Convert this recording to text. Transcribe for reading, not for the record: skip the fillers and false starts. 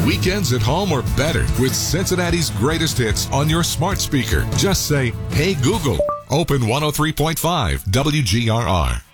Weekends at home are better with Cincinnati's greatest hits on your smart speaker. Just say, "Hey Google, open 103.5 WGRR."